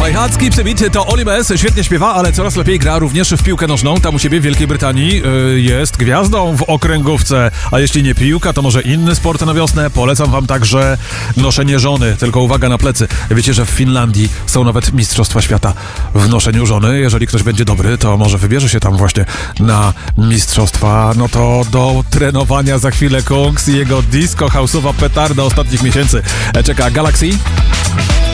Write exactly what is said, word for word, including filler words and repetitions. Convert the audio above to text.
My Heart Skips a Beat to Oli B S, świetnie śpiewa, ale coraz lepiej gra również w piłkę nożną. Tam u siebie w Wielkiej Brytanii yy, jest gwiazdą w okręgówce. A jeśli nie piłka, to może inny sport na wiosnę. Polecam wam także noszenie żony. Tylko uwaga na plecy. Wiecie, że w Finlandii są nawet mistrzostwa świata w noszeniu żony. Jeżeli ktoś będzie dobry, to może wybierze się tam właśnie na mistrzostwa. No to do trenowania za chwilę Kungs i jego disco house'owa petarda ostatnich miesięcy czeka Galaxy.